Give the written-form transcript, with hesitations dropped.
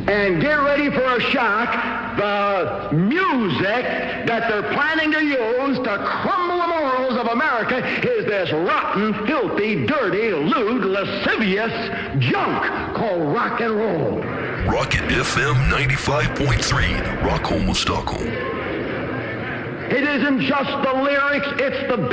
And get ready for a shock. The music that they're planning to use to crumble the morals of America is this rotten, filthy, dirty, lewd, lascivious junk called rock and roll. Rocket FM 95.3, Rockholm, Stockholm. It isn't just the lyrics, it's the